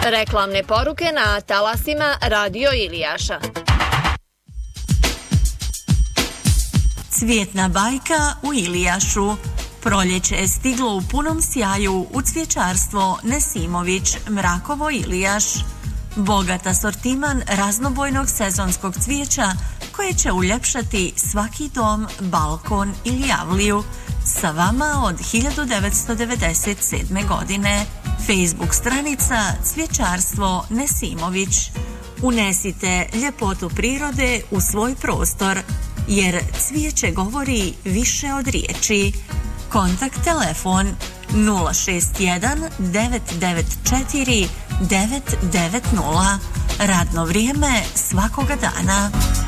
Reklamne poruke na talasima Radio Ilijaša. Cvjetna bajka u Ilijašu. Proljeće je stiglo u punom sjaju u cvjećarstvo Nesimović, Mrakovo, Ilijaš. Bogat asortiman raznobojnog sezonskog cvijeća koje će uljepšati svaki dom, balkon ili avliju. Sa vama od 1997. godine. Facebook stranica Cvjećarstvo Nesimović. Unesite ljepotu prirode u svoj prostor, jer cvijeće govori više od riječi. Kontakt telefon 061 994 990. Radno vrijeme svakoga dana.